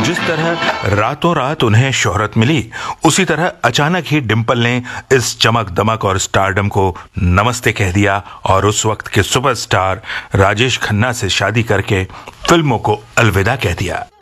जिस तरह रातों रात उन्हें शोहरत मिली, उसी तरह अचानक ही डिंपल ने इस चमक दमक और स्टारडम को नमस्ते कह दिया और उस वक्त के सुपरस्टार राजेश खन्ना से शादी करके फिल्मों को अलविदा कह दिया।